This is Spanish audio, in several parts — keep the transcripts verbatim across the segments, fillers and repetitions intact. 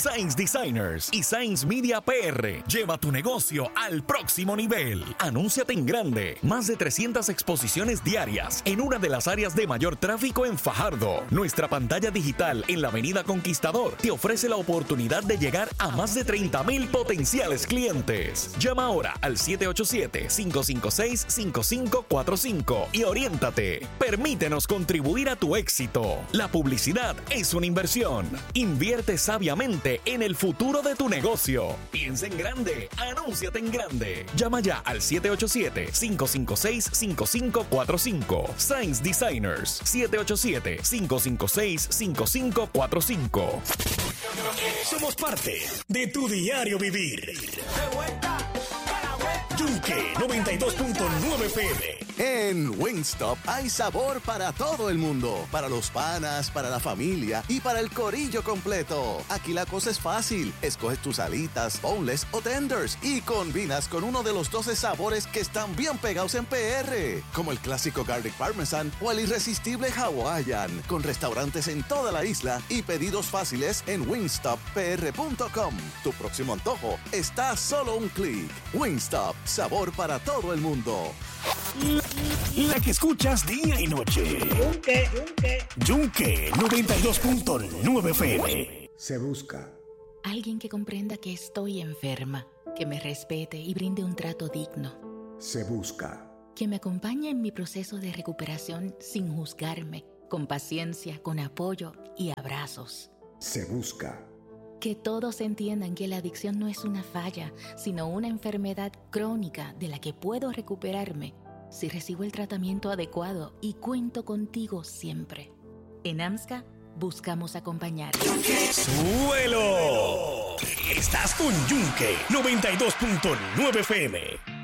Science Designers y Science Media P R. Lleva tu negocio al próximo nivel. Anúnciate en grande. Más de trescientas exposiciones diarias en una de las áreas de mayor tráfico en Fajardo. Nuestra pantalla digital en la Avenida Conquistador te ofrece la oportunidad de llegar a más de treinta mil potenciales clientes. Llama ahora al siete ocho siete, cinco cinco seis, cinco cinco cuatro cinco y oriéntate. Permítenos contribuir a tu éxito. La publicidad es una inversión. Invierte sabiamente en el futuro de tu negocio. Piensa en grande. Anúnciate en grande. Llama ya al siete ocho siete, cinco cinco seis, cinco cinco cuatro cinco. Science Designers siete ocho siete, cinco cinco seis, cinco cinco cuatro cinco. Somos parte de tu diario vivir. Yunque noventa y dos punto nueve F M. En Wingstop hay sabor para todo el mundo. Para los panas, para la familia y para el corillo completo. Aquí la cosa es fácil. Escoges tus alitas, boneless o tenders y combinas con uno de los doce sabores que están bien pegados en P R. Como el clásico Garlic Parmesan o el irresistible Hawaiian. Con restaurantes en toda la isla y pedidos fáciles en wingstop p r punto com. Tu próximo antojo está a solo un clic. Wingstop. Sabor para todo el mundo. La que escuchas día y noche. Yunque, Yunque. Yunque noventa y dos punto nueve F M. Se busca alguien que comprenda que estoy enferma, que me respete y brinde un trato digno. Se busca que me acompañe en mi proceso de recuperación sin juzgarme, con paciencia, con apoyo y abrazos. Se busca que todos entiendan que la adicción no es una falla, sino una enfermedad crónica de la que puedo recuperarme si recibo el tratamiento adecuado y cuento contigo siempre. En AMSCA buscamos acompañar. ¡Suelo! Estás con Yunque noventa y dos punto nueve F M.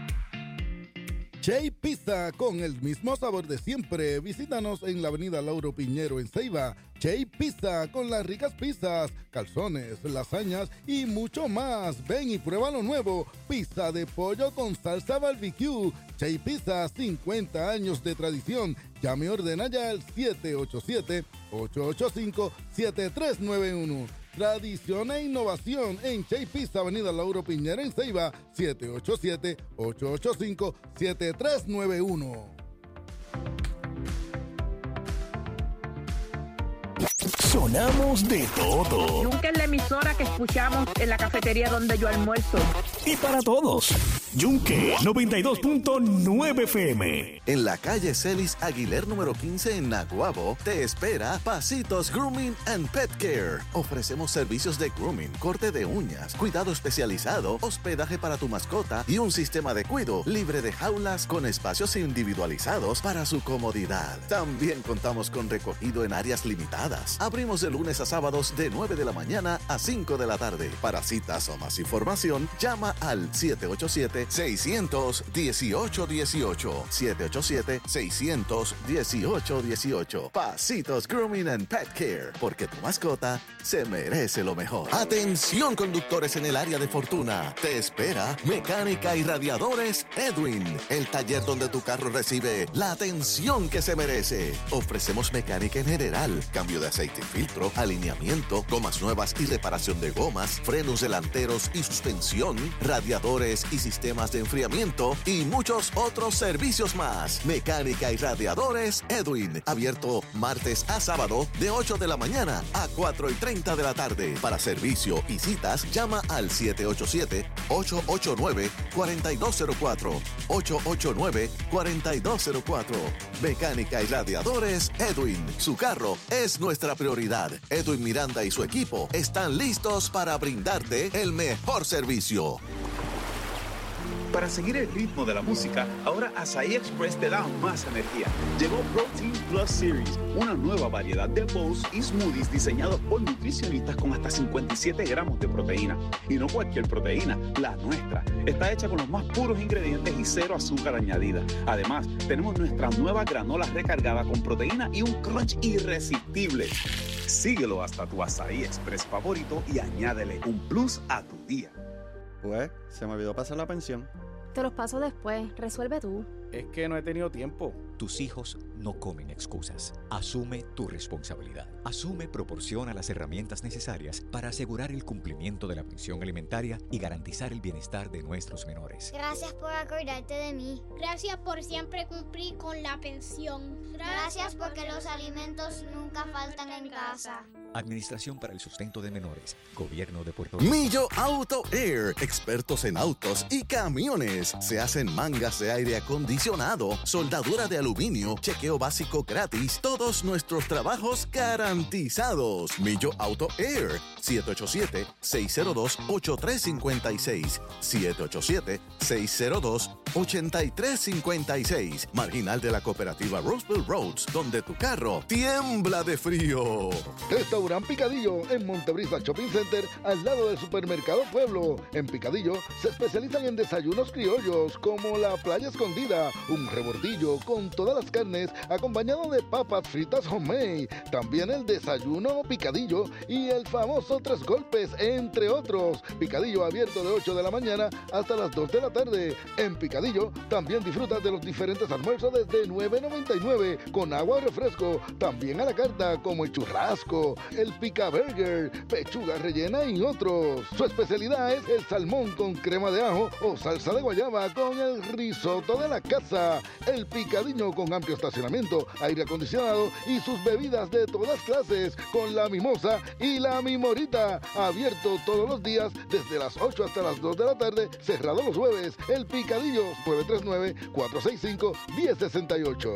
Chay Pizza, con el mismo sabor de siempre. Visítanos en la avenida Lauro Piñero en Ceiba. Chay Pizza, con las ricas pizzas, calzones, lasañas y mucho más. Ven y prueba lo nuevo. Pizza de pollo con salsa barbecue. Chay Pizza, cincuenta años de tradición. Llame y ordena ya al siete ocho siete, ocho ocho cinco, siete tres nueve uno. Tradición e innovación en Chay Pizza, avenida Lauro Piñera en Ceiba, siete ocho siete, ocho ocho cinco, siete tres nueve uno. Sonamos de todo. Nunca es la emisora que escuchamos en la cafetería donde yo almuerzo. Y para todos, Yunque noventa y dos punto nueve F M. En la calle Celis Aguiler número quince en Naguabo, te espera Pasitos Grooming and Pet Care. Ofrecemos servicios de grooming, corte de uñas, cuidado especializado, hospedaje para tu mascota y un sistema de cuido libre de jaulas con espacios individualizados para su comodidad. También contamos con recogido en áreas limitadas. Abrimos de lunes a sábados de nueve de la mañana a cinco de la tarde. Para citas o más información, llama al siete ocho siete, seis uno ocho, uno ocho. siete ocho siete, seis uno ocho, uno ocho. Pasitos Grooming and Pet Care, porque tu mascota se merece lo mejor. Atención, conductores en el área de Fortuna. Te espera Mecánica y Radiadores Edwin, el taller donde tu carro recibe la atención que se merece. Ofrecemos mecánica en general, cambio de aceite y filtro, alineamiento, gomas nuevas y reparación de gomas, frenos delanteros y suspensión, radiadores y sistemas de enfriamiento y muchos otros servicios más. Mecánica y Radiadores Edwin, abierto martes a sábado de ocho de la mañana a cuatro y treinta de la tarde. Para servicio y citas, llama al siete ocho siete, ocho ocho nueve, cuatro dos cero cuatro, ocho ocho nueve, cuatro dos cero cuatro. Mecánica y Radiadores Edwin, su carro es nuestra prioridad. Edwin Miranda y su equipo están listos para brindarte el mejor servicio. Para seguir el ritmo de la música, ahora Asahi Express te da más energía. Llegó Protein Plus Series, una nueva variedad de bowls y smoothies diseñados por nutricionistas con hasta cincuenta y siete gramos de proteína. Y no cualquier proteína, la nuestra. Está hecha con los más puros ingredientes y cero azúcar añadida. Además, tenemos nuestra nueva granola recargada con proteína y un crunch irresistible. Síguelo hasta tu Asahi Express favorito y añádele un plus a tu día. Pues, se me olvidó pasar la pensión. Te los paso después, resuelve tú. Es que no he tenido tiempo. Tus hijos no comen excusas. Asume tu responsabilidad. Asume proporciona las herramientas necesarias para asegurar el cumplimiento de la pensión alimentaria y garantizar el bienestar de nuestros menores. Gracias por acordarte de mí. Gracias por siempre cumplir con la pensión. Gracias porque los alimentos nunca faltan en casa. Administración para el Sustento de Menores. Gobierno de Puerto Rico. Millo Auto Air. Expertos en autos y camiones. Se hacen mangas de aire acondicionado, soldadura de aluminio, chequeo básico gratis. Todos nuestros trabajos garantizados. Millo Auto Air. siete ocho siete, seis cero dos, ocho tres cinco seis. siete ocho siete, seis cero dos, ocho tres cinco seis. Marginal de la cooperativa Roseville Roads, donde tu carro tiembla de frío. Restaurant Picadillo en Montebrisa Shopping Center, al lado del Supermercado Pueblo. En Picadillo se especializan en desayunos criollos como la playa escondida, un rebordillo con todas las carnes acompañado de papas fritas homemade. También el desayuno picadillo y el famoso tres golpes, entre otros. Picadillo abierto de ocho de la mañana hasta las dos de la tarde. En Picadillo también disfrutas de los diferentes almuerzos desde nueve noventa y nueve con agua o refresco. También a la carta como el churrasco, el pica burger, pechuga rellena y otros. Su especialidad es el salmón con crema de ajo o salsa de guayaba con el risotto de la casa. El Picadillo con amplio estacionamiento, aire acondicionado y sus bebidas de todas clases con la mimosa y la mimorita. Abierto todos los días desde las ocho hasta las dos de la tarde, cerrado los jueves. El Picadillo nueve tres nueve, cuatro seis cinco, uno cero seis ocho.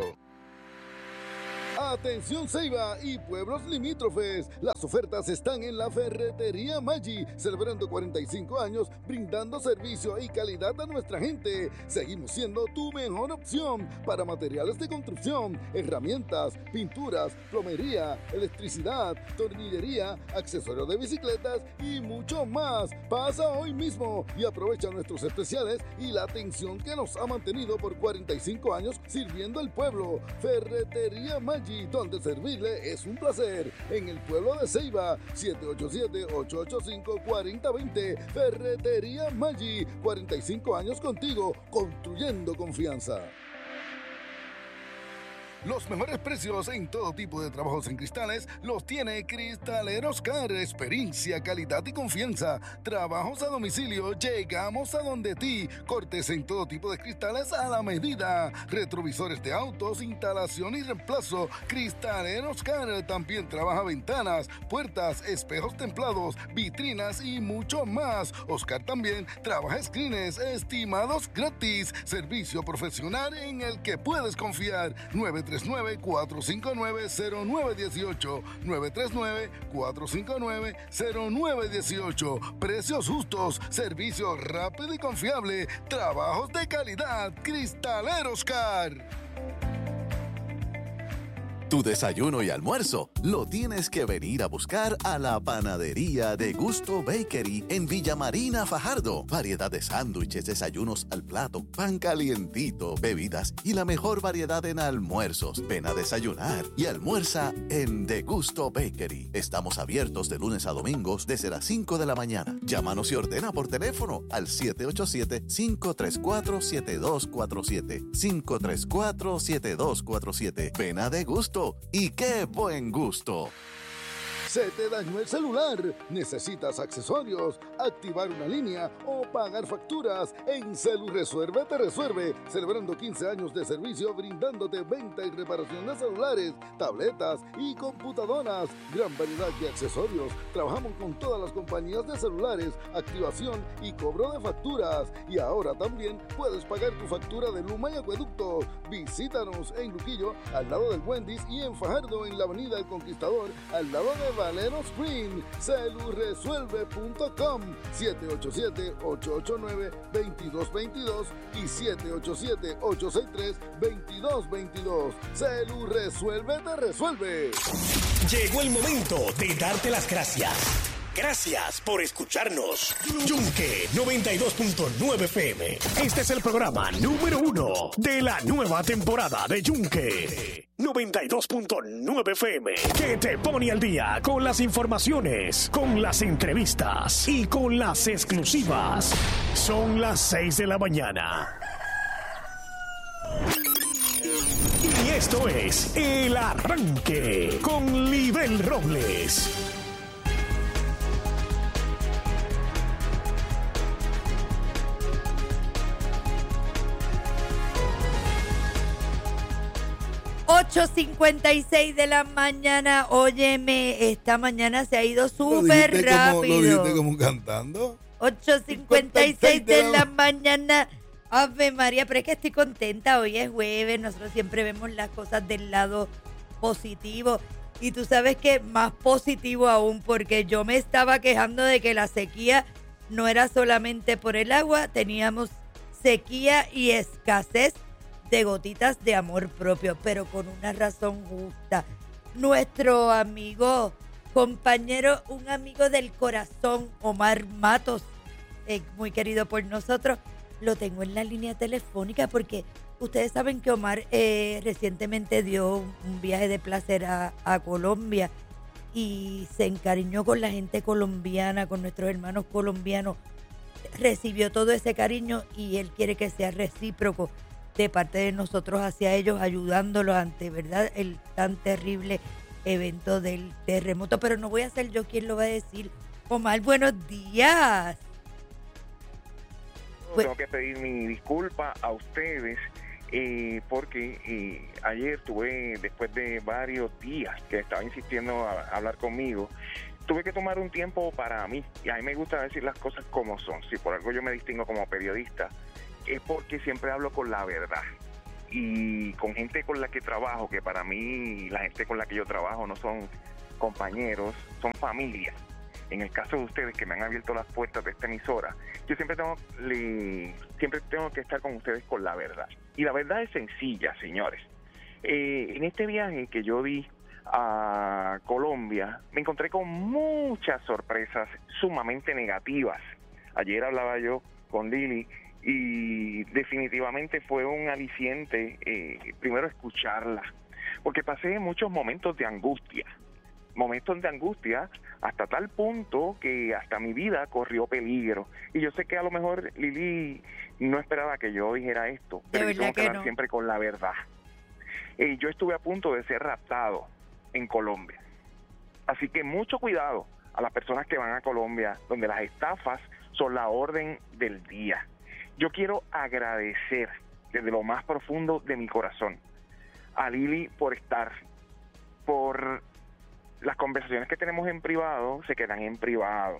Atención Ceiba y pueblos limítrofes, las ofertas están en la Ferretería Maggi, celebrando cuarenta y cinco años, brindando servicio y calidad a nuestra gente. Seguimos siendo tu mejor opción para materiales de construcción, herramientas, pinturas, plomería, electricidad, tornillería, accesorios de bicicletas y mucho más. Pasa hoy mismo y aprovecha nuestros especiales y la atención que nos ha mantenido por cuarenta y cinco años sirviendo al pueblo. Ferretería Maggi, donde servirle es un placer. En el pueblo de Ceiba, siete ocho siete, ocho ocho cinco, cuatro cero dos cero. Ferretería Maggi, cuarenta y cinco años contigo, construyendo confianza. Los mejores precios en todo tipo de trabajos en cristales los tiene Cristaleros Car. Experiencia, calidad y confianza. Trabajos a domicilio, llegamos a donde ti. Cortes en todo tipo de cristales a la medida. Retrovisores de autos, instalación y reemplazo. Cristaleros Car también trabaja ventanas, puertas, espejos templados, vitrinas y mucho más. Oscar también trabaja screens, estimados gratis. Servicio profesional en el que puedes confiar. nueve tres nueve, cuatro cinco nueve, cero nueve uno ocho. nueve tres nueve, cuatro cinco nueve, cero nueve uno ocho. Precios justos, servicio rápido y confiable, trabajos de calidad. Cristaleros Car. Tu desayuno y almuerzo lo tienes que venir a buscar a la panadería de Gusto Bakery en Villa Marina, Fajardo. Variedad de sándwiches, desayunos al plato, pan calientito, bebidas y la mejor variedad en almuerzos. Ven a desayunar y almuerza en De Gusto Bakery. Estamos abiertos de lunes a domingos desde las cinco de la mañana. Llámanos y ordena por teléfono al siete ocho siete, cinco tres cuatro, siete dos cuatro siete. cinco tres cuatro, siete dos cuatro siete. Ven a De Gusto. ¡Y qué buen gusto! ¿Se te dañó el celular? ¿Necesitas accesorios, activar una línea o pagar facturas? En CeluResuelve te resuelve, celebrando quince años de servicio brindándote venta y reparación de celulares, tabletas y computadoras. Gran variedad de accesorios. Trabajamos con todas las compañías de celulares, activación y cobro de facturas. Y ahora también puedes pagar tu factura de Luma y Acueducto. Visítanos en Luquillo, al lado del Wendy's, y en Fajardo, en la avenida El Conquistador, al lado de Valero Spring. Celuresuelve punto com, siete ocho siete, ocho ocho nueve, dos dos dos dos y siete ocho siete, ocho seis tres, dos dos dos dos. Celuresuelve te resuelve. Llegó el momento de darte las gracias. Gracias por escucharnos. Yunque noventa y dos punto nueve F M. Este es el programa número uno de la nueva temporada de Yunque noventa y dos punto nueve F M, que te pone al día con las informaciones, con las entrevistas y con las exclusivas. Son las seis de la mañana. Y Esto es El Arranque con Libel Robles. ocho cincuenta y seis de la mañana. Óyeme, esta mañana se ha ido súper rápido. Como, ¿Lo dijiste como cantando? ocho cincuenta y seis de la mañana. Ave María, pero es que estoy contenta. Hoy es jueves. Nosotros siempre vemos las cosas del lado positivo. Y tú sabes que más positivo aún, porque yo me estaba quejando de que la sequía no era solamente por el agua. Teníamos sequía y escasez de gotitas de amor propio, pero con una razón justa. Nuestro amigo, compañero, un amigo del corazón, Omar Matos, eh, muy querido por nosotros, lo tengo en la línea telefónica porque ustedes saben que Omar eh, recientemente dio un viaje de placer a, a Colombia y se encariñó con la gente colombiana, con nuestros hermanos colombianos. Recibió todo ese cariño y él quiere que sea recíproco de parte de nosotros hacia ellos, ayudándolos ante, ¿verdad?, el tan terrible evento del terremoto. Pero no voy a ser yo quien lo va a decir. Omar, buenos días. Tengo que pedir mi disculpa a ustedes eh, porque eh, ayer tuve, después de varios días que estaba insistiendo a, a hablar conmigo, tuve que tomar un tiempo para mí. Y a mí me gusta decir las cosas como son. Si por algo yo me distingo como periodista, es porque siempre hablo con la verdad y con gente con la que trabajo, que para mí la gente con la que yo trabajo no son compañeros, son familia. En el caso de ustedes que me han abierto las puertas de esta emisora, yo siempre tengo, le, siempre tengo que estar con ustedes con la verdad. Y la verdad es sencilla, señores. Eh, en este viaje que yo di a Colombia, me encontré con muchas sorpresas sumamente negativas. Ayer hablaba yo con Lili y definitivamente fue un aliciente, eh, primero escucharla, porque pasé muchos momentos de angustia, momentos de angustia hasta tal punto que hasta mi vida corrió peligro. Y yo sé que a lo mejor Lili no esperaba que yo dijera esto, pero yo tengo que hablar siempre con la verdad. Eh, yo estuve a punto de ser raptado en Colombia, así que mucho cuidado a las personas que van a Colombia, donde las estafas son la orden del día. Yo quiero agradecer desde lo más profundo de mi corazón a Lili por estar, por las conversaciones que tenemos en privado, se quedan en privado.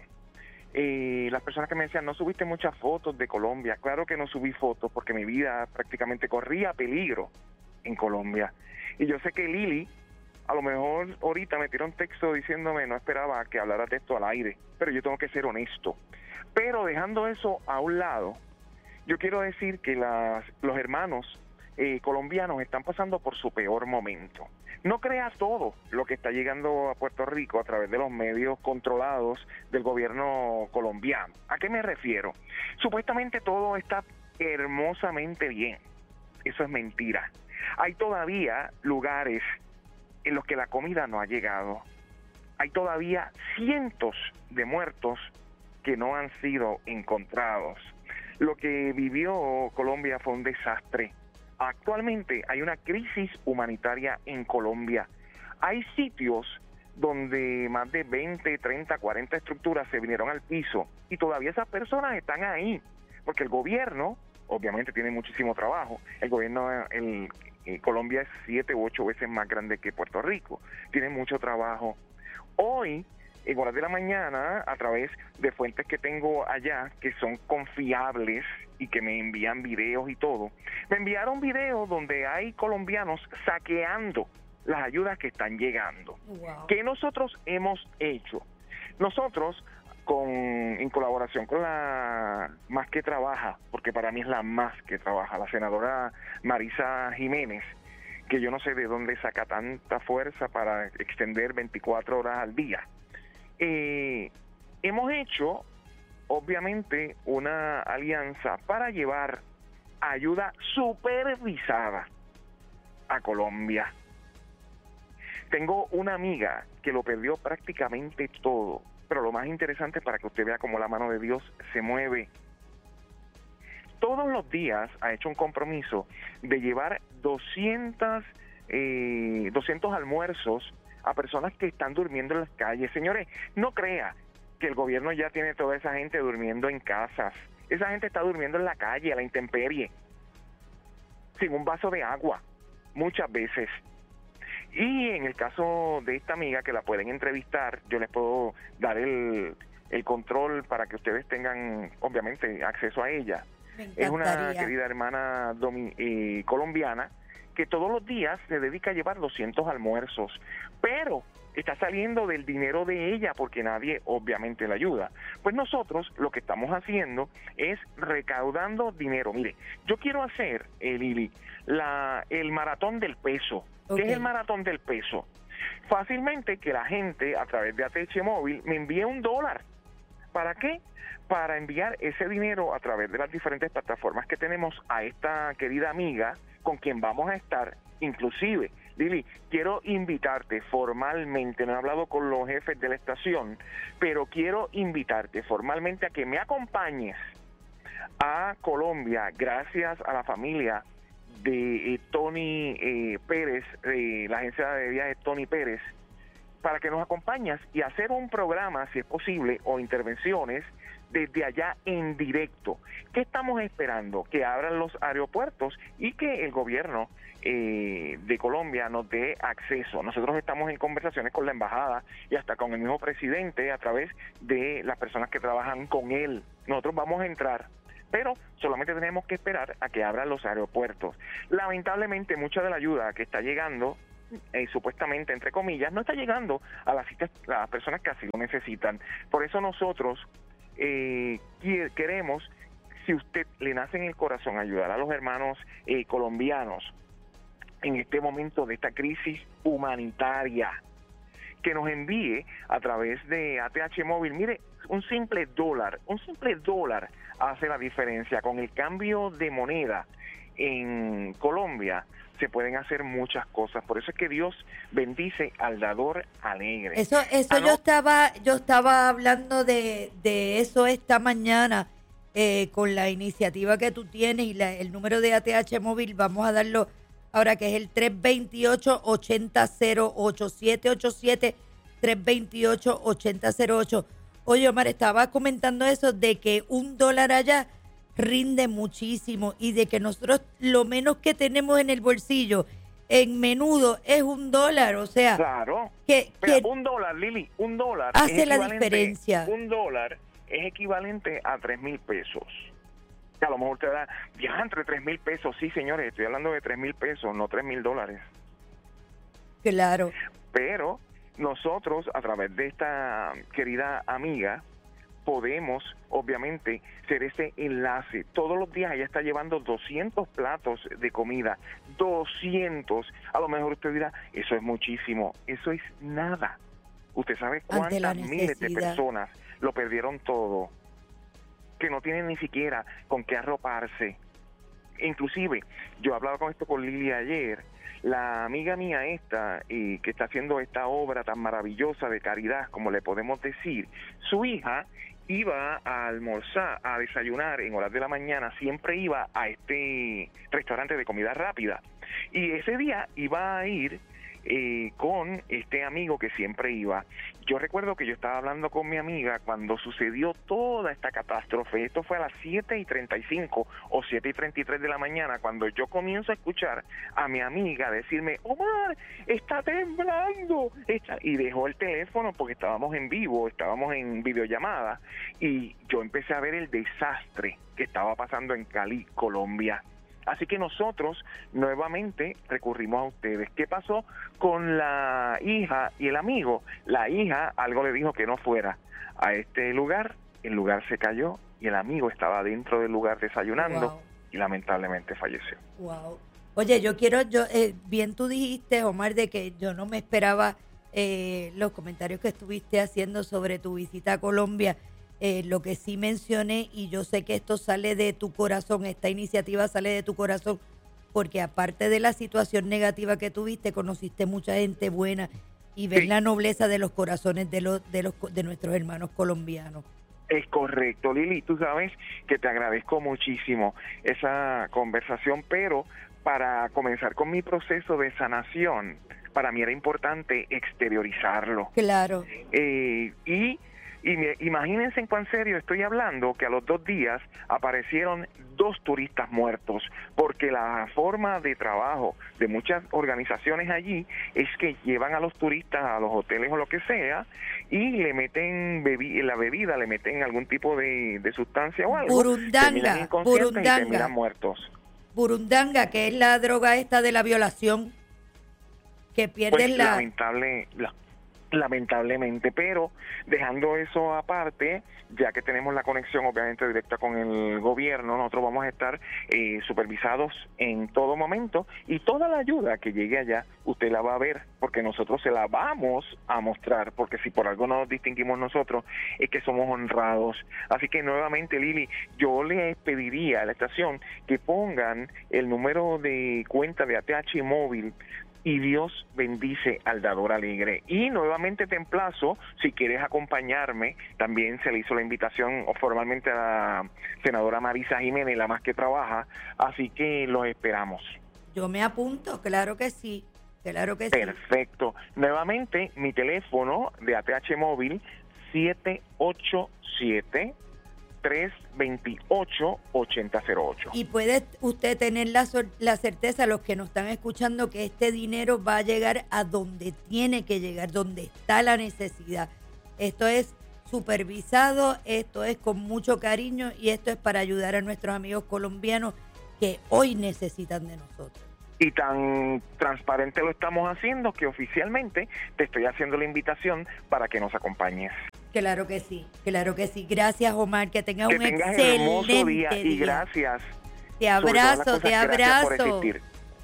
Eh, las personas que me decían, no subiste muchas fotos de Colombia. Claro que no subí fotos porque mi vida prácticamente corría peligro en Colombia. Y yo sé que Lili, a lo mejor ahorita me tiró un texto diciéndome, no esperaba que hablara de esto al aire, pero yo tengo que ser honesto. Pero dejando eso a un lado, yo quiero decir que las, los hermanos eh, colombianos están pasando por su peor momento. No crea todo lo que está llegando a Puerto Rico a través de los medios controlados del gobierno colombiano. ¿A qué me refiero? Supuestamente todo está hermosamente bien. Eso es mentira. Hay todavía lugares en los que la comida no ha llegado. Hay todavía cientos de muertos que no han sido encontrados. Lo que vivió Colombia fue un desastre. Actualmente hay una crisis humanitaria en Colombia. Hay sitios donde más de veinte, treinta, cuarenta estructuras se vinieron al piso y todavía esas personas están ahí, porque el gobierno, obviamente, tiene muchísimo trabajo. El gobierno, el, el Colombia es siete u ocho veces más grande que Puerto Rico. Tiene mucho trabajo. Hoy, en horas de la mañana, a través de fuentes que tengo allá, que son confiables y que me envían videos y todo, me enviaron videos donde hay colombianos saqueando las ayudas que están llegando. Wow. ¿Qué nosotros hemos hecho? Nosotros, con en colaboración con la Más que Trabaja, porque para mí es la Más que Trabaja, la senadora Marisa Jiménez, que yo no sé de dónde saca tanta fuerza para extender veinticuatro horas al día, Eh, hemos hecho, obviamente, una alianza para llevar ayuda supervisada a Colombia. Tengo una amiga que lo perdió prácticamente todo, pero lo más interesante, para que usted vea cómo la mano de Dios se mueve, todos los días ha hecho un compromiso de llevar doscientas eh, doscientos almuerzos a personas que están durmiendo en las calles. Señores, no crea que el gobierno ya tiene toda esa gente durmiendo en casas. Esa gente está durmiendo en la calle, a la intemperie, sin un vaso de agua, muchas veces. Y en el caso de esta amiga, que la pueden entrevistar, yo les puedo dar el, el control para que ustedes tengan, obviamente, acceso a ella. Es una querida hermana domi- eh, colombiana que todos los días se dedica a llevar doscientos almuerzos, pero está saliendo del dinero de ella porque nadie obviamente la ayuda. Pues nosotros lo que estamos haciendo es recaudando dinero. Mire, yo quiero hacer, eh, Lili, la, el maratón del peso. Okay. ¿Qué es el maratón del peso? Fácilmente que la gente a través de A T H Móvil me envíe un dólar. ¿Para qué? Para enviar ese dinero a través de las diferentes plataformas que tenemos a esta querida amiga con quien vamos a estar. Inclusive, Lili, quiero invitarte formalmente, no he hablado con los jefes de la estación, pero quiero invitarte formalmente a que me acompañes a Colombia, gracias a la familia de eh, Tony eh, Pérez, eh, la agencia de viajes Tony Pérez, para que nos acompañes y hacer un programa, si es posible, o intervenciones desde allá en directo. ¿Qué estamos esperando? Que abran los aeropuertos y que el gobierno eh, de Colombia nos dé acceso. Nosotros estamos en conversaciones con la embajada y hasta con el mismo presidente a través de las personas que trabajan con él. Nosotros vamos a entrar, pero solamente tenemos que esperar a que abran los aeropuertos. Lamentablemente, mucha de la ayuda que está llegando, eh, supuestamente, entre comillas, no está llegando a las, a las personas que así lo necesitan. Por eso nosotros eh, queremos, si usted le nace en el corazón, ayudar a los hermanos eh, colombianos en este momento de esta crisis humanitaria, que nos envíe a través de A T H Móvil. Mire, un simple dólar, un simple dólar hace la diferencia. Con el cambio de moneda en Colombia se pueden hacer muchas cosas. Por eso es que Dios bendice al dador alegre. Eso, eso ah, ¿no? yo estaba, yo estaba hablando de, de eso esta mañana eh, con la iniciativa que tú tienes y la, el número de A T H Móvil. Vamos a darlo ahora, que es el tres dos ocho, ocho cero cero ocho, siete ocho siete, tres dos ocho, ocho cero cero ocho. Oye, Omar, estaba comentando eso de que un dólar allá rinde muchísimo y de que nosotros lo menos que tenemos en el bolsillo en menudo es un dólar, o sea, claro, que, pero que un dólar, Lili, un dólar hace la diferencia. Un dólar es equivalente a tres mil pesos. A lo mejor te da, ya entre tres mil pesos, sí, señores, estoy hablando de tres mil pesos, no tres mil dólares. Claro. Pero nosotros, a través de esta querida amiga, podemos, obviamente, ser ese enlace. Todos los días ella está llevando doscientos platos de comida, doscientos. A lo mejor usted dirá, eso es muchísimo. Eso es nada. Usted sabe cuántas miles de personas lo perdieron todo, que no tienen ni siquiera con qué arroparse. Inclusive, yo hablaba con esto con Lili ayer. La amiga mía esta, eh, que está haciendo esta obra tan maravillosa de caridad, como le podemos decir, su hija iba a almorzar, a desayunar en horas de la mañana, siempre iba a este restaurante de comida rápida. Y ese día iba a ir eh, con este amigo que siempre iba. Yo recuerdo que yo estaba hablando con mi amiga cuando sucedió toda esta catástrofe. Esto fue a las siete y treinta y cinco o siete y treinta y tres de la mañana, cuando yo comienzo a escuchar a mi amiga decirme, Omar, está temblando. Está... Y dejó el teléfono porque estábamos en vivo, estábamos en videollamada, y yo empecé a ver el desastre que estaba pasando en Cali, Colombia. Así que nosotros nuevamente recurrimos a ustedes. ¿Qué pasó con la hija y el amigo? La hija algo le dijo que no fuera a este lugar, el lugar se cayó y el amigo estaba dentro del lugar desayunando. Wow. Y lamentablemente falleció. Wow. Oye, yo quiero, yo eh, bien tú dijiste, Omar, de que yo no me esperaba eh, los comentarios que estuviste haciendo sobre tu visita a Colombia. Eh, lo que sí mencioné, y yo sé que esto sale de tu corazón, esta iniciativa sale de tu corazón, porque aparte de la situación negativa que tuviste, conociste mucha gente buena y ver sí. la nobleza de los corazones de los de los de nuestros hermanos colombianos. Es correcto, Lili, tú sabes que te agradezco muchísimo esa conversación, pero para comenzar con mi proceso de sanación, para mí era importante exteriorizarlo. Claro. Eh, y, y me, imagínense en cuán serio estoy hablando, que a los dos días aparecieron dos turistas muertos, porque la forma de trabajo de muchas organizaciones allí es que llevan a los turistas a los hoteles o lo que sea y le meten bebi la bebida, le meten algún tipo de, de sustancia o algo. Burundanga, burundanga. Y terminan muertos. Burundanga, que es la droga esta de la violación, que pierden pues, la... Lamentable, la, lamentablemente, pero dejando eso aparte, ya que tenemos la conexión obviamente directa con el gobierno, nosotros vamos a estar eh, supervisados en todo momento y toda la ayuda que llegue allá, usted la va a ver, porque nosotros se la vamos a mostrar, porque si por algo nos distinguimos nosotros, es que somos honrados. Así que nuevamente, Lili, yo le pediría a la estación que pongan el número de cuenta de A T H móvil, y Dios bendice al dador alegre. Y nuevamente te emplazo, si quieres acompañarme, también se le hizo la invitación formalmente a la senadora Marisa Jiménez, la más que trabaja, así que los esperamos. Yo me apunto, claro que sí, claro que sí. Perfecto. Nuevamente, mi teléfono de A T H móvil, siete ocho siete, tres dos ocho, ocho cero cero ocho. Y puede usted tener la, la certeza, los que nos están escuchando, que este dinero va a llegar a donde tiene que llegar, donde está la necesidad. Esto es supervisado, esto es con mucho cariño y esto es para ayudar a nuestros amigos colombianos que hoy necesitan de nosotros. Y tan transparente lo estamos haciendo que oficialmente te estoy haciendo la invitación para que nos acompañes. Claro que sí, claro que sí. Gracias, Omar, que tengas que un tengas excelente hermoso día, día. Y gracias. Te abrazo, cosas, te gracias por abrazo. existir.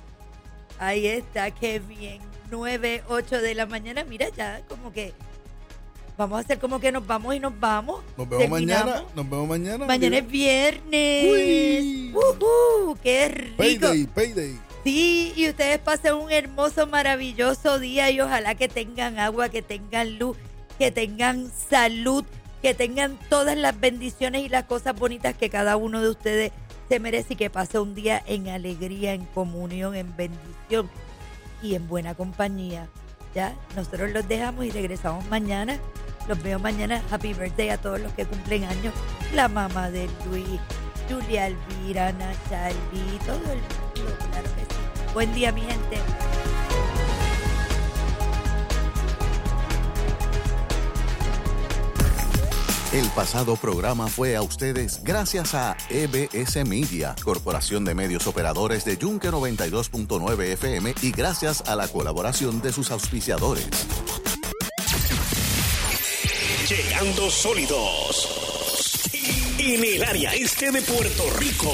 Ahí está, qué bien. nueve, ocho de la mañana. Mira, ya como que vamos a hacer como que nos vamos y nos vamos. Nos vemos Terminamos. mañana. Nos vemos mañana. Mañana es viernes. Uy. Uh-huh, qué rico. Payday, payday. Sí, y ustedes pasen un hermoso, maravilloso día y ojalá que tengan agua, que tengan luz, que tengan salud, que tengan todas las bendiciones y las cosas bonitas que cada uno de ustedes se merece y que pase un día en alegría, en comunión, en bendición y en buena compañía. Ya, nosotros los dejamos y regresamos mañana. Los veo mañana. Happy birthday a todos los que cumplen años. La mamá de Luis, Julia Elvira, Nachali, todo el mundo, claro que sí. Buen día, mi gente. El pasado programa fue a ustedes gracias a E B S Media, Corporación de Medios Operadores de Yunque noventa y dos punto nueve F M y gracias a la colaboración de sus auspiciadores. Llegando sólidos en el área este de Puerto Rico.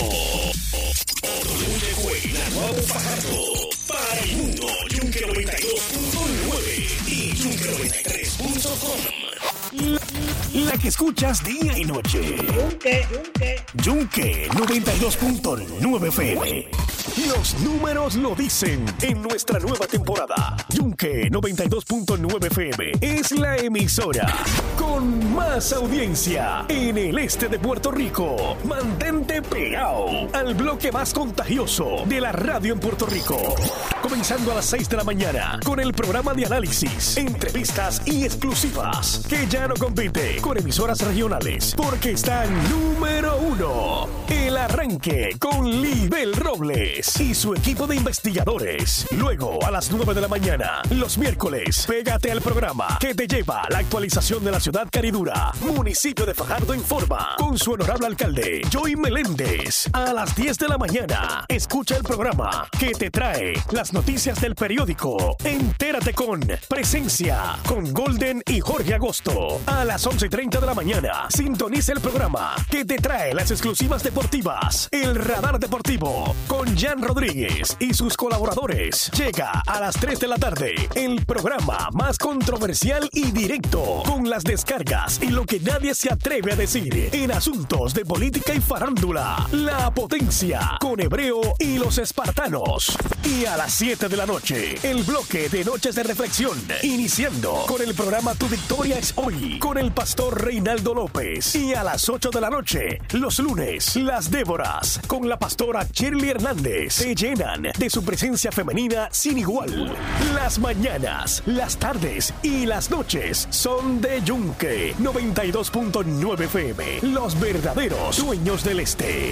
Yunque, Naguabo, Fajardo, para el mundo, Yunque noventa y dos punto nueve y Yunque noventa y tres punto com. La que escuchas día y noche. Yunque, Yunque. Yunque noventa y dos punto nueve F M. Los números lo dicen en nuestra nueva temporada. Yunque noventa y dos punto nueve F M es la emisora con más audiencia en el este de Puerto Rico. Mantente pegado al bloque más contagioso de la radio en Puerto Rico. Comenzando a las seis de la mañana con el programa de análisis, entrevistas y exclusivas que ya no compite con emisoras regionales porque está número uno. El arranque con Libel Robles y su equipo de investigadores. Luego a las nueve de la mañana, los miércoles, pégate al programa que te lleva a la actualización de la ciudad caridura, municipio de Fajardo Informa, con su honorable alcalde, Joey Meléndez. A las diez de la mañana, escucha el programa que te trae las noticias del periódico. Entérate con Presencia, con Golden y Jorge Agosto. A las once y treinta de la mañana, sintoniza el programa que te trae las exclusivas deportivas. El Radar Deportivo, con Jan Rodríguez y sus colaboradores. Llega a las tres de la tarde, el programa más controversial y directo, con las descargas y lo que nadie se atreve a decir en asuntos de política y farándula. La Potencia, con Hebreo y los Espartanos. Y a las siete siete de la noche, el bloque de Noches de Reflexión, iniciando con el programa Tu Victoria es Hoy, con el pastor Reinaldo López. Y a las ocho de la noche, los lunes, las Déboras, con la pastora Shirley Hernández, se llenan de su presencia femenina sin igual. Las mañanas, las tardes y las noches son de Yunque, noventa y dos punto nueve F M, los verdaderos dueños del este.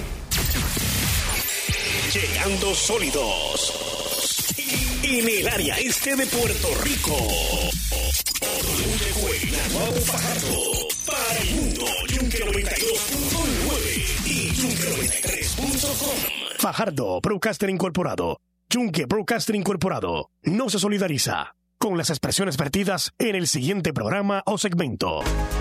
Llegando sólidos en el área este de Puerto Rico. Yunque, Naguabo, Fajardo, para el mundo, Yunque noventa y dos punto nueve y Yunque noventa y tres punto com. Fajardo, Broadcaster Incorporado. Yunque Broadcaster Incorporado no se solidariza con las expresiones vertidas en el siguiente programa o segmento.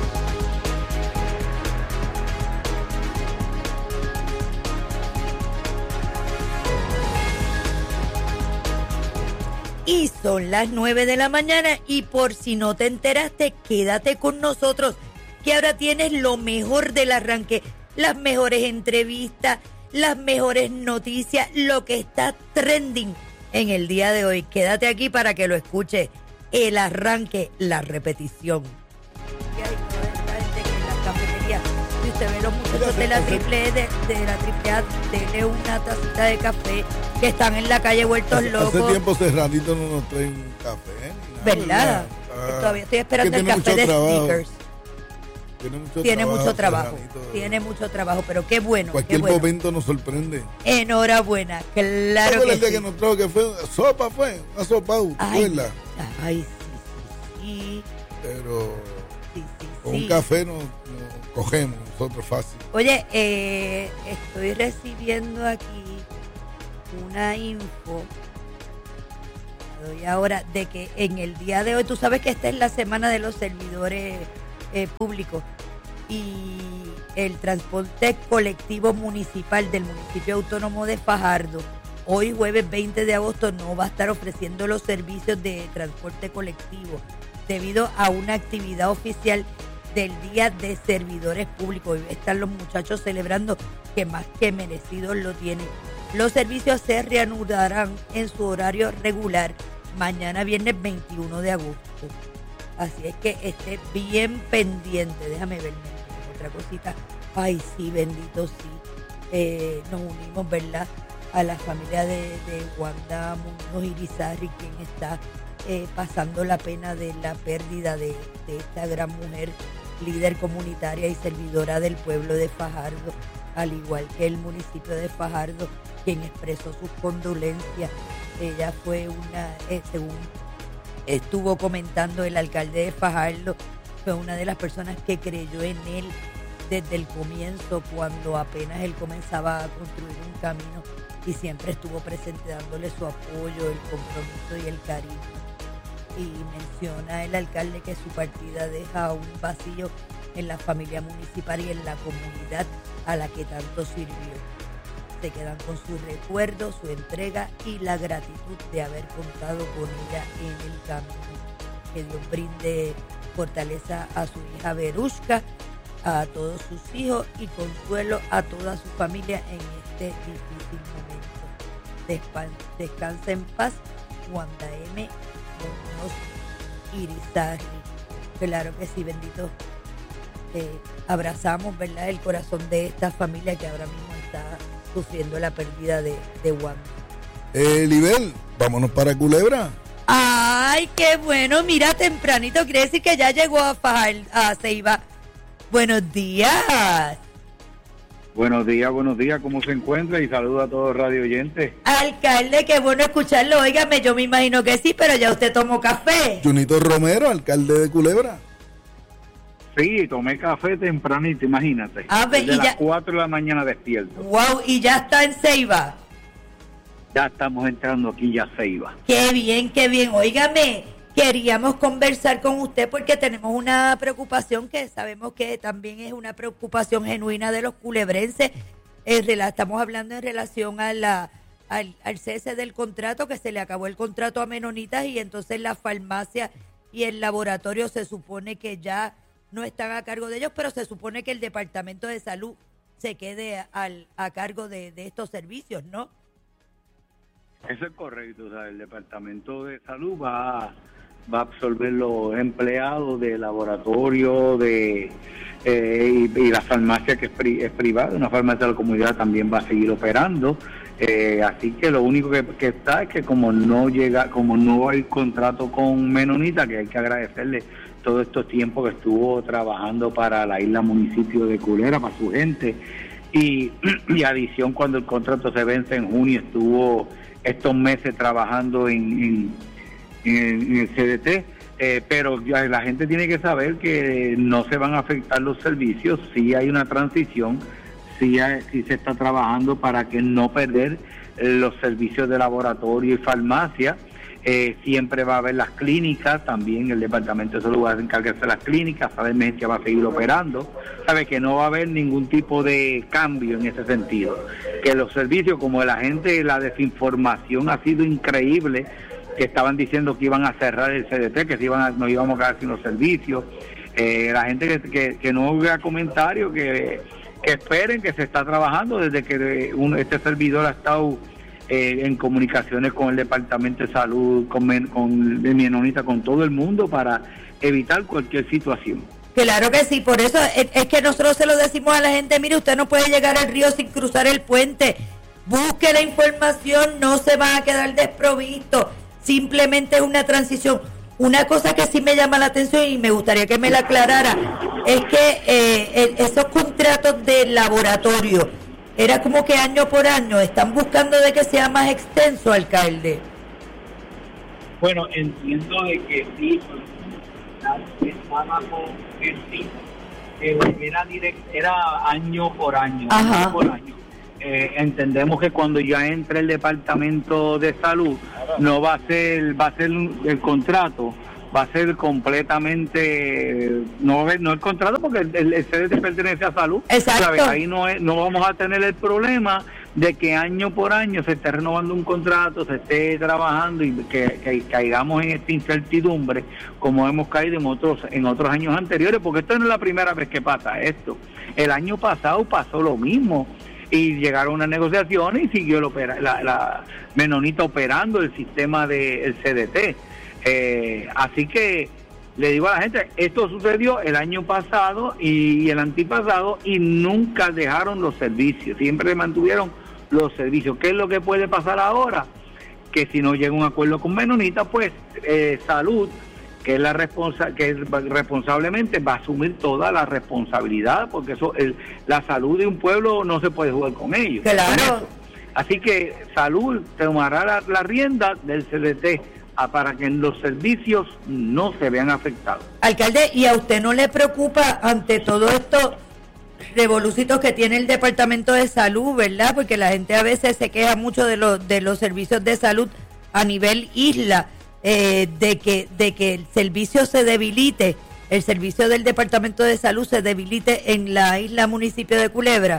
Y son las nueve de la mañana y por si no te enteraste, quédate con nosotros, que ahora tienes lo mejor del arranque, las mejores entrevistas, las mejores noticias, lo que está trending en el día de hoy. Quédate aquí para que lo escuches, el arranque, la repetición. Y hay toda esta gente que en la cafetería, si usted ve los muchachos de la triple E, de, de la triple A, denle una tacita de café, que están en la calle vueltos hace, locos. Hace tiempo cerradito no nos traen café. Nada, ¿verdad? ¿verdad? Todavía estoy esperando el café de Snickers. Tiene mucho tiene trabajo. Mucho trabajo Cerradito. Tiene mucho trabajo, pero qué bueno. Cualquier qué bueno. momento nos sorprende. Enhorabuena, claro que el día sí. que nos trajo que fue sopa, fue una sopa, ay, ¿verdad? Ay, sí, sí, sí. Pero sí, sí, con sí. un café nos, nos cogemos nosotros fácil. Oye, eh, estoy recibiendo aquí una info, la doy ahora, de que en el día de hoy, tú sabes que esta es la semana de los servidores eh, públicos y el transporte colectivo municipal del municipio autónomo de Fajardo, hoy jueves veinte de agosto, no va a estar ofreciendo los servicios de transporte colectivo debido a una actividad oficial del Día de Servidores Públicos. Hoy están los muchachos celebrando, que más que merecidos lo tienen. Los servicios se reanudarán en su horario regular mañana viernes veintiuno de agosto. Así es que esté bien pendiente. Déjame ver otra cosita. Ay, sí, bendito, sí. Eh, nos unimos, ¿verdad?, a la familia de, de Wanda Muñoz Irizarry, quien está eh, pasando la pena de la pérdida de, de esta gran mujer, líder comunitaria y servidora del pueblo de Fajardo, al igual que el municipio de Fajardo, quien expresó sus condolencias. Ella fue una, eh, según estuvo comentando el alcalde de Fajardo, fue una de las personas que creyó en él desde el comienzo, cuando apenas él comenzaba a construir un camino, y siempre estuvo presente dándole su apoyo, el compromiso y el cariño. Y menciona el alcalde que su partida deja un vacío en la familia municipal y en la comunidad a la que tanto sirvió. Se quedan con su recuerdo, su entrega y la gratitud de haber contado con ella en el camino. Que Dios brinde fortaleza a su hija Verushka, a todos sus hijos y consuelo a toda su familia en este difícil momento. Despan- descansa en paz, Wanda M. Muñoz Irizarry. Claro que sí, bendito. Eh, abrazamos, ¿verdad?, el corazón de esta familia que ahora mismo está sufriendo la pérdida de, de Wanda. Eh, Libel, vámonos para Culebra. Ay, qué bueno. Mira, tempranito, quiere decir que ya llegó a Fajar, a Ceiba. Buenos días. Buenos días, buenos días, ¿cómo se encuentra? Y saludo a todos los radio oyentes. Alcalde, qué bueno escucharlo. Óigame, yo me imagino que sí, pero ya usted tomó café. Junito Romero, alcalde de Culebra. Sí, tomé café tempranito, imagínate. Ah, ve, Desde y las ya- cuatro de la mañana despierto. Wow, y ya está en Ceiba. Ya estamos entrando aquí ya a Ceiba. Qué bien, qué bien. Óigame, queríamos conversar con usted porque tenemos una preocupación que sabemos que también es una preocupación genuina de los culebrenses. En rela- estamos hablando en relación a la, al, al cese del contrato, que se le acabó el contrato a Menonitas y entonces la farmacia y el laboratorio se supone que ya no están a cargo de ellos, pero se supone que el Departamento de Salud se quede al, a cargo de, de estos servicios, ¿no? Eso es correcto, o sea, el Departamento de Salud va a, va a absorber los empleados de laboratorio de eh, y, y la farmacia que es, pri, es privada, una farmacia de la comunidad también va a seguir operando, eh, así que lo único que, que está es que como no llega, como no hay contrato con Menonita, que hay que agradecerle todo estos tiempos que estuvo trabajando para la isla municipio de Culebra, para su gente, y, y adición cuando el contrato se vence en junio, estuvo estos meses trabajando en, en, en el C D T, eh, pero ya la gente tiene que saber que no se van a afectar los servicios, sí hay una transición, sí, hay, sí se está trabajando para que no perder los servicios de laboratorio y farmacia. Eh, siempre va a haber las clínicas, también el Departamento de Salud va a encargarse de las clínicas, Sala de Emergencia va a seguir operando, sabe que no va a haber ningún tipo de cambio en ese sentido, que los servicios, como la gente, la desinformación ha sido increíble, que estaban diciendo que iban a cerrar el C D T, que se iban a, nos íbamos a quedar sin los servicios, eh, la gente que, que, que no vea comentarios, que, que esperen que se está trabajando desde que uno, este servidor ha estado Eh, en comunicaciones con el Departamento de Salud, con, con Menonita, con todo el mundo para evitar cualquier situación. Claro que sí, por eso es, es que nosotros se lo decimos a la gente, mire, usted no puede llegar al río sin cruzar el puente, busque la información, no se van a quedar desprovisto, simplemente es una transición. Una cosa que sí me llama la atención y me gustaría que me la aclarara, es que eh, esos contratos de laboratorio, era como que año por año, ¿están buscando de que sea más extenso, alcalde? Bueno, entiendo de que sí, estaba con el sí, era, direct, era año por año, Ajá. año por año. Eh, entendemos que cuando ya entre el Departamento de Salud, no va a ser, va a ser el contrato, va a ser completamente, no, no el contrato porque el, el C D T pertenece a Salud. Exacto. ¿Sabes? Ahí no, es, no vamos a tener el problema de que año por año se esté renovando un contrato, se esté trabajando y que, que caigamos en esta incertidumbre como hemos caído en otros, en otros años anteriores, porque esto no es la primera vez que pasa esto. El año pasado pasó lo mismo y llegaron a unas negociaciones y siguió el opera, la, la Menonita operando el sistema del C D T. Eh, así que le digo a la gente, esto sucedió el año pasado y el antipasado y nunca dejaron los servicios, siempre mantuvieron los servicios. ¿Qué es lo que puede pasar ahora? Que si no llega un acuerdo con Menonita, pues eh, Salud, que es la responsa que es, responsablemente va a asumir toda la responsabilidad, porque eso el, la salud de un pueblo no se puede jugar con ellos. Claro. Así que Salud tomará la, la rienda del C D T para que los servicios no se vean afectados. Alcalde, ¿y a usted no le preocupa ante todo esto revolucitos que tiene el Departamento de Salud, verdad? Porque la gente a veces se queja mucho de los de los servicios de salud a nivel isla, eh, de que de que el servicio se debilite, el servicio del Departamento de Salud se debilite en la isla municipio de Culebra.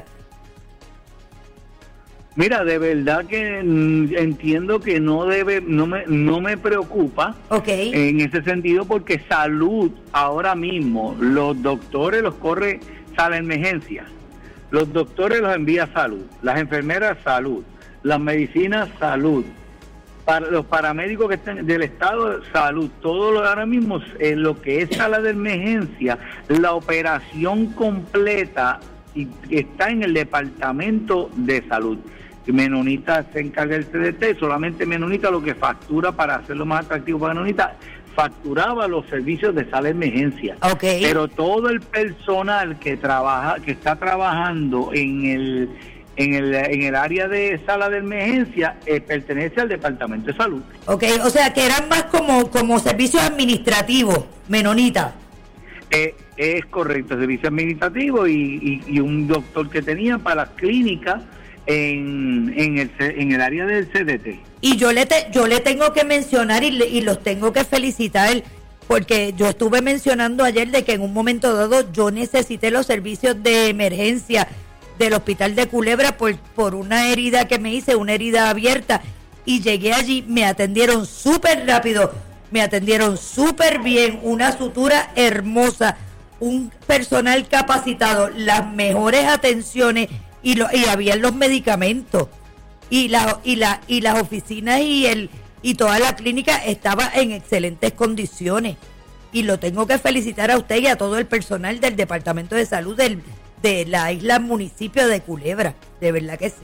Mira, de verdad que mm, entiendo que no debe, no me, no me preocupa okay. en ese sentido, porque Salud ahora mismo, los doctores los corre sala de emergencia, los doctores los envía Salud, las enfermeras Salud, las medicinas Salud, para los paramédicos que están del estado Salud, todo lo ahora mismo en lo que es sala de emergencia, la operación completa está en el Departamento de Salud. Menonita se encarga del C D T, solamente Menonita lo que factura para hacerlo más atractivo para Menonita, facturaba los servicios de sala de emergencia. Okay. Pero todo el personal que trabaja, que está trabajando en el en el en el área de sala de emergencia eh, pertenece al Departamento de Salud. Okay, o sea que eran más como como servicios administrativos, Menonita. Eh, es correcto, servicio administrativo y, y, y un doctor que tenía para las clínicas en, en, el, en el área del C D T. Y yo le te, yo le tengo que mencionar y, le, y los tengo que felicitar, porque yo estuve mencionando ayer de que en un momento dado yo necesité los servicios de emergencia del hospital de Culebra por, por una herida que me hice, una herida abierta, y llegué allí, me atendieron súper rápido, me atendieron súper bien, una sutura hermosa, un personal capacitado, las mejores atenciones y, lo, y habían los medicamentos. y la y la y las oficinas y el y toda la clínica estaba en excelentes condiciones, y lo tengo que felicitar a usted y a todo el personal del Departamento de Salud del, de la isla municipio de Culebra, de verdad que sí.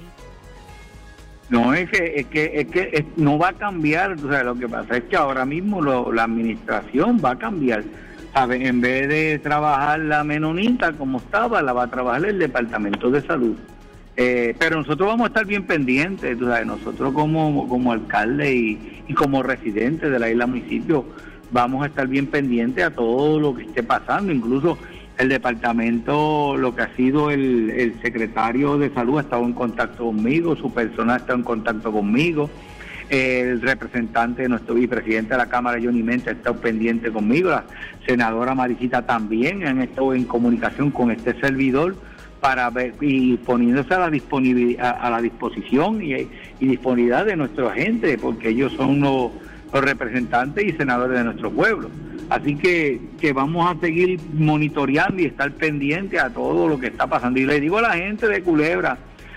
No, es que, es que, es que es, no va a cambiar. O sea, lo que pasa es que ahora mismo lo, la administración va a cambiar. ¿Sabe? En vez de trabajar la menonita como estaba, la va a trabajar el Departamento de Salud. Eh, pero nosotros vamos a estar bien pendientes. O sea, nosotros como, como alcalde y, y como residente de la isla municipio vamos a estar bien pendientes a todo lo que esté pasando. Incluso el departamento, lo que ha sido el, el secretario de salud ha estado en contacto conmigo, su personal está en contacto conmigo, el representante de nuestro vicepresidente de la Cámara, Johnny Menta, ha estado pendiente conmigo, la senadora Maricita también han estado en comunicación con este servidor para ver y poniéndose a la disponibilidad, a la disposición y, y disponibilidad de nuestra gente, porque ellos son los, los representantes y senadores de nuestro pueblo. Así que, que vamos a seguir monitoreando y estar pendientes a todo lo que está pasando. Y le digo a la gente de Culebra,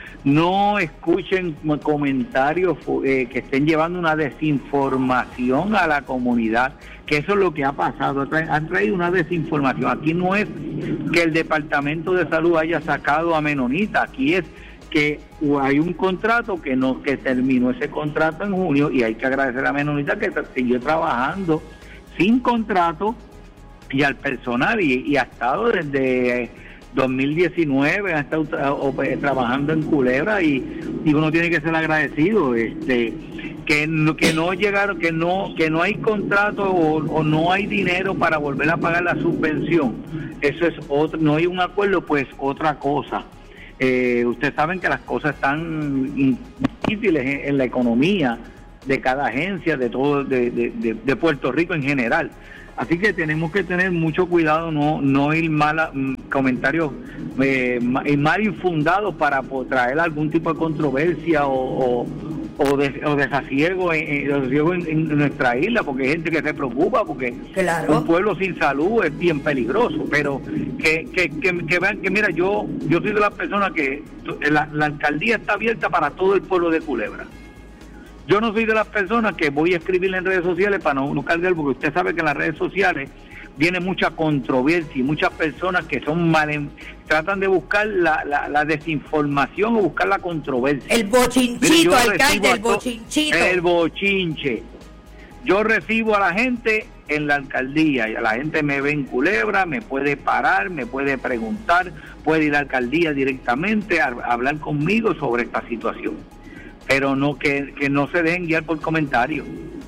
no escuchen comentarios eh, que estén llevando una desinformación a la comunidad, que eso es lo que ha pasado, han traído una desinformación. Aquí no es que el Departamento de Salud haya sacado a Menonita, aquí es que hay un contrato que no que terminó ese contrato en junio, y hay que agradecer a Menonita que siguió trabajando sin contrato y al personal, y, y ha estado desde dos mil diecinueve, ha estado tra- trabajando en Culebra, y, y uno tiene que ser agradecido, este que no, que no llegaron, que no que no hay contrato o, o no hay dinero para volver a pagar la subvención. Eso es otro, no hay un acuerdo, pues otra cosa. Eh, ustedes saben que las cosas están difíciles en, en la economía de cada agencia, de todo, de, de, de, de Puerto Rico en general. Así que tenemos que tener mucho cuidado, no no ir mal a, mm, comentarios eh, mal infundados para por, traer algún tipo de controversia o, o, o, de, o desasiego, en, desasiego en, en nuestra isla, porque hay gente que se preocupa, porque claro, un pueblo sin salud es bien peligroso. Pero que que, que, que vean que, mira, yo yo soy de las personas que la, la alcaldía está abierta para todo el pueblo de Culebra. Yo no soy de las personas que voy a escribir en redes sociales para no, no cargar, porque usted sabe que en las redes sociales viene mucha controversia y muchas personas que son mal, tratan de buscar la, la, la desinformación o buscar la controversia. El bochinchito, alcalde, el bochinchito. El bochinche. Yo recibo a la gente en la alcaldía, y a la gente me ve en Culebra, me puede parar, me puede preguntar, puede ir a la alcaldía directamente a, a hablar conmigo sobre esta situación. Pero no que, que no se dejen guiar por comentarios.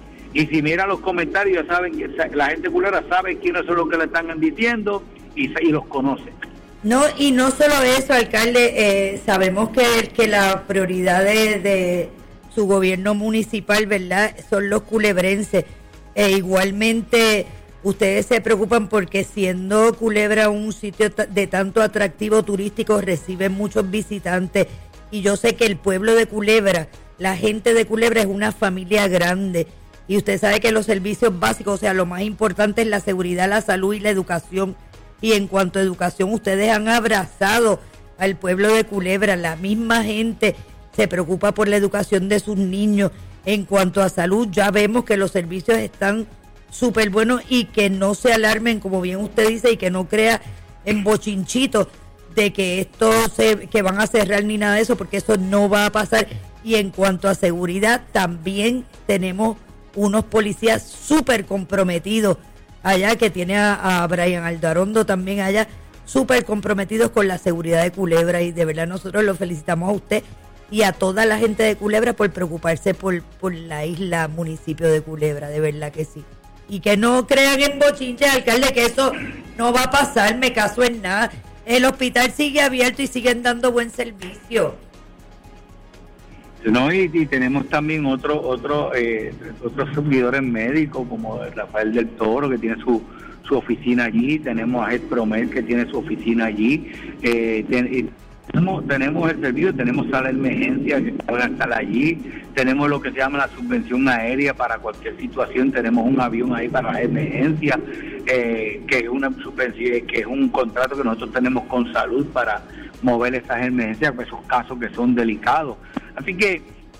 Y si mira los comentarios, ya saben que la gente culera sabe quiénes son los que le están diciendo y, y los conoce. No, y no solo eso, alcalde, eh, sabemos que, que la prioridad de, de su gobierno municipal, ¿verdad?, son los culebrenses. E igualmente ustedes se preocupan porque, siendo Culebra un sitio de tanto atractivo turístico, reciben muchos visitantes. Y yo sé que el pueblo de Culebra, la gente de Culebra es una familia grande. Y usted sabe que los servicios básicos, o sea, lo más importante es la seguridad, la salud y la educación. Y en cuanto a educación, ustedes han abrazado al pueblo de Culebra. La misma gente se preocupa por la educación de sus niños. En cuanto a salud, ya vemos que los servicios están súper buenos, y que no se alarmen, como bien usted dice, y que no crea en bochinchitos de que esto se, que van a cerrar ni nada de eso, porque eso no va a pasar. Y en cuanto a seguridad, también tenemos unos policías súper comprometidos allá, que tiene a, a Brian Aldarondo también allá, súper comprometidos con la seguridad de Culebra, y de verdad nosotros lo felicitamos a usted y a toda la gente de Culebra por preocuparse por, por la isla, municipio de Culebra, de verdad que sí. Y que no crean en bochinches, alcalde, que eso no va a pasar, me caso en nada. El hospital sigue abierto y siguen dando buen servicio. No, y, y tenemos también otro, otro, eh, otros servidores médicos, como Rafael del Toro, que tiene su, su oficina allí. Tenemos a Ed Promel, que tiene su oficina allí. Eh, ten, tenemos, tenemos el servicio, tenemos sala de emergencia que pueden estar allí. Tenemos lo que se llama la subvención aérea para cualquier situación. Tenemos un avión ahí para la emergencia, eh, que es una subvención, que es un contrato que nosotros tenemos con salud para mover esas emergencias, pues esos casos que son delicados. Así que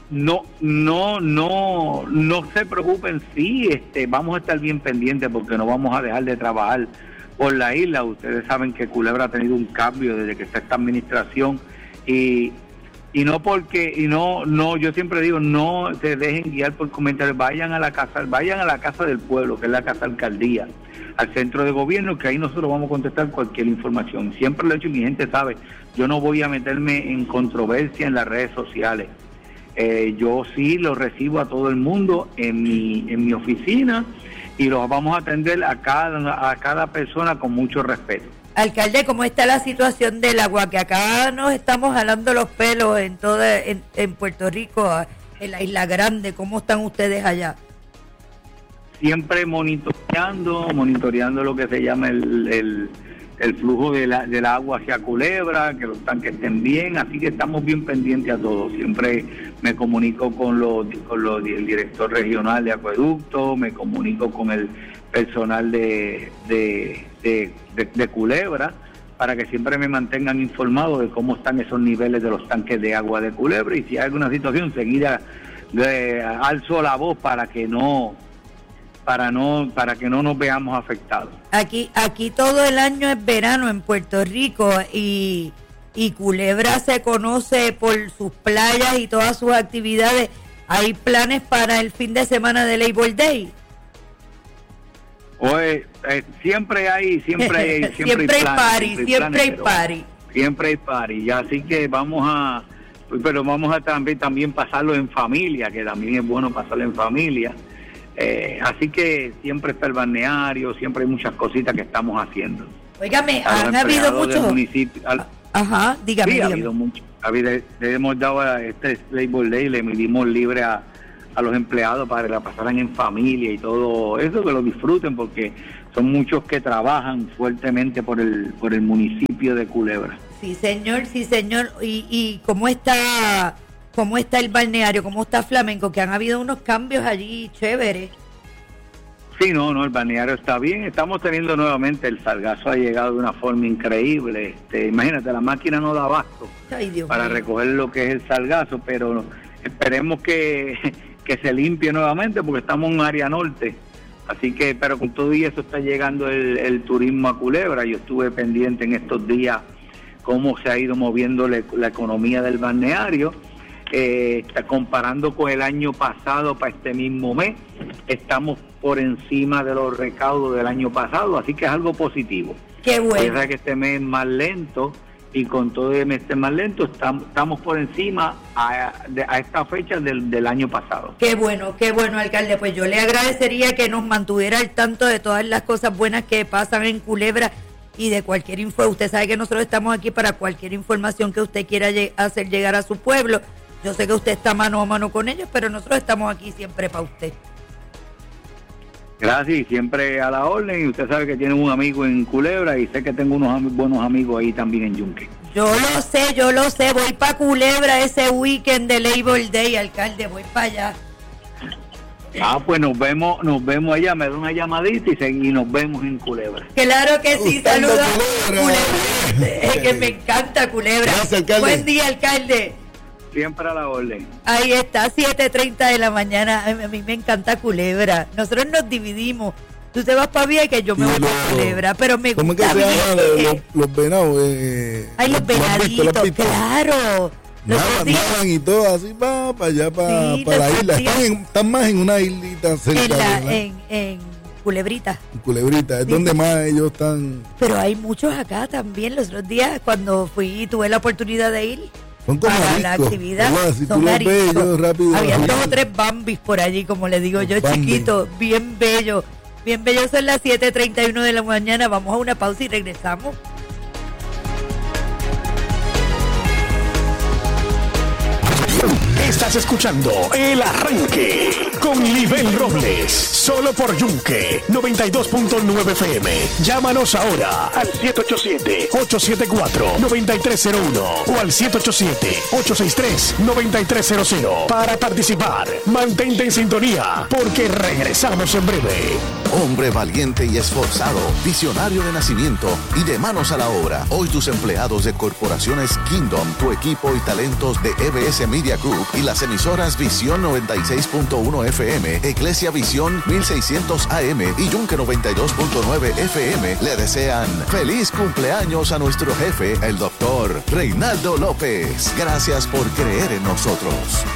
no, no, no, no se preocupen, sí, este, vamos a estar bien pendientes porque no vamos a dejar de trabajar por la isla. Ustedes saben que Culebra ha tenido un cambio desde que está esta administración y, y no porque, y no, no, yo siempre digo, no se dejen guiar por comentarios, vayan a la casa, vayan a la casa del pueblo, que es la casa alcaldía, al centro de gobierno, que ahí nosotros vamos a contestar cualquier información. Siempre lo he hecho y mi gente sabe, yo no voy a meterme en controversia en las redes sociales. Eh, yo sí lo recibo a todo el mundo en mi, en mi oficina y los vamos a atender a cada, a cada persona con mucho respeto. Alcalde, ¿cómo está la situación del agua? Que acá nos estamos jalando los pelos en toda, en, en Puerto Rico, en la Isla Grande. ¿Cómo están ustedes allá? Siempre monitoreando, monitoreando lo que se llama el, el, el flujo de la, del agua hacia Culebra, que los tanques estén bien, así que estamos bien pendientes a todo. Siempre me comunico con, los, con los, el director regional de acueducto, me comunico con el personal de, de, de, de, de Culebra, para que siempre me mantengan informado de cómo están esos niveles de los tanques de agua de Culebra, y si hay alguna situación, seguida eh, alzo la voz para que no para no para que no nos veamos afectados. Aquí aquí todo el año es verano en Puerto Rico y, y Culebra se conoce por sus playas y todas sus actividades. ¿Hay planes para el fin de semana de Labor Day? Oye, eh, siempre hay, siempre hay, siempre, siempre hay, hay planes, party, siempre, siempre hay planes, party. Siempre hay party, ya, así que vamos a, pero vamos a también, también pasarlo en familia, que también es bueno pasarlo en familia. Eh, así que siempre está el balneario, siempre hay muchas cositas que estamos haciendo. Óigame, han habido muchos. Al... Ajá, dígame. Sí, dígame. ha habido mucho. Ha habido, le hemos dado a este Labor Day, le dimos libre a, a los empleados para que la pasaran en familia y todo eso, que lo disfruten, porque son muchos que trabajan fuertemente por el por el municipio de Culebra. Sí, señor, sí, señor. ¿Y, y cómo está cómo está el balneario? ¿Cómo está Flamenco? Que han habido unos cambios allí chéveres. Sí, no, no, el balneario está bien. Estamos teniendo nuevamente, el sargazo ha llegado de una forma increíble. Este, imagínate, la máquina no da abasto Ay, Dios para mío. recoger lo que es el sargazo, pero esperemos que, que se limpie nuevamente porque estamos en un área norte. Así que, pero con todo y eso está llegando el, el turismo a Culebra. Yo estuve pendiente en estos días cómo se ha ido moviendo la, la economía del balneario. Eh, está comparando con el año pasado para este mismo mes, estamos por encima de los recaudos del año pasado, así que es algo positivo. Qué bueno. Es que este mes es más lento y con todo el mes este más lento estamos, estamos por encima a, de, a esta fecha del, del año pasado. Qué bueno, qué bueno, alcalde. Pues yo le agradecería que nos mantuviera al tanto de todas las cosas buenas que pasan en Culebra y de cualquier info. Usted sabe que nosotros estamos aquí para cualquier información que usted quiera lle- hacer llegar a su pueblo. Yo sé que usted está mano a mano con ellos, pero nosotros estamos aquí siempre para usted. Gracias, y siempre a la orden, y usted sabe que tiene un amigo en Culebra y sé que tengo unos am- buenos amigos ahí también en Yunque. Yo lo sé, yo lo sé, voy para Culebra ese weekend de Labor Day, alcalde, voy para allá. Ah, pues nos vemos, nos vemos allá, me da una llamadita y, se, y nos vemos en Culebra. Claro que sí, Buscando saludos. Culebra. Culebra. Es que me encanta Culebra. Gracias, alcalde. Buen día, alcalde. Siempre a la orden. Ahí está, siete treinta de la mañana. A mí, a mí me encanta Culebra. Nosotros nos dividimos. Tú te vas para Vieques, que yo me voy para Culebra, pero me ¿Cómo es que gusta se llama? Vieques. Los, los venados. Eh, Ay, los ¿lo has visto? ¿Lo has venaditos, visto? claro. Los Nadan, días- nadan y todo así va para allá, para, Sí, para la los isla. días- Están, en- están más en una islita cerca en, la- ¿verdad? en, en Culebrita. En Culebrita, es Sí. donde más ellos están. Pero hay muchos acá también. Los otros días, cuando fui, tuve la oportunidad de ir Son como para la ariscos, actividad. ¿verdad? Si son tú los ves, ariscos. ellos rápido. Había los dos o ven. tres bambis por allí, como le digo yo, Bambi. chiquito, bien bello. Bien bello, son las siete treinta y uno de la mañana. Vamos a una pausa y regresamos. Estás escuchando El Arranque con Libel Robles, solo por Yunque noventa y dos punto nueve F M. Llámanos ahora al siete ocho siete, ocho siete cuatro, nueve tres cero uno o al siete ocho siete, ocho seis tres, nueve tres cero cero para participar. Mantente en sintonía porque regresamos en breve. Hombre valiente y esforzado, visionario de nacimiento y de manos a la obra. Hoy tus empleados de corporaciones Kingdom, tu equipo y talentos de E B S Media Group y las emisoras Visión noventa y seis punto uno F M, Iglesia Visión mil seiscientos A M y Yunque noventa y dos punto nueve F M le desean feliz cumpleaños a nuestro jefe, el doctor Reinaldo López. Gracias por creer en nosotros.